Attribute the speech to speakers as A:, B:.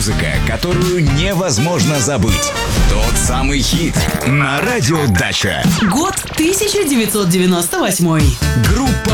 A: Музыка, которую невозможно забыть. Тот самый хит на Радио Дача.
B: Год 1998.
A: Группа